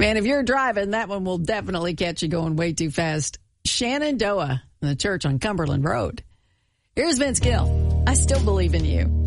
Man, if you're driving, that one will definitely catch you going way too fast. Shenandoah, in the church on Cumberland Road. Here's Vince Gill. I still believe in you.